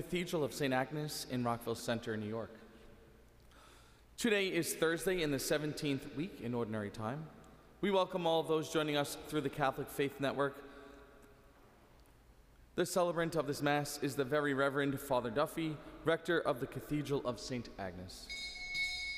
Cathedral of St. Agnes in Rockville Center, New York. Today is Thursday in the 17th week in Ordinary Time. We welcome all those joining us through the Catholic Faith Network. The celebrant of this Mass is the Very Reverend Father Duffy, Rector of the Cathedral of St. Agnes.